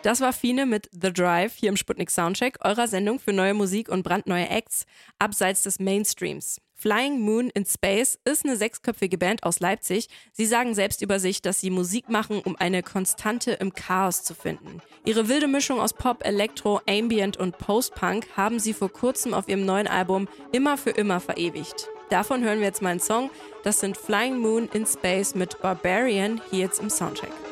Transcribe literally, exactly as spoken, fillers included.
Das war Fine mit The Drive hier im Sputnik Soundcheck, eurer Sendung für neue Musik und brandneue Acts abseits des Mainstreams. Flying Moon in Space ist eine sechsköpfige Band aus Leipzig. Sie sagen selbst über sich, dass sie Musik machen, um eine Konstante im Chaos zu finden. Ihre wilde Mischung aus Pop, Elektro, Ambient und Post-Punk haben sie vor kurzem auf ihrem neuen Album Immer für immer verewigt. Davon hören wir jetzt mal einen Song. Das sind Flying Moon in Space mit Barbarian hier jetzt im Soundcheck.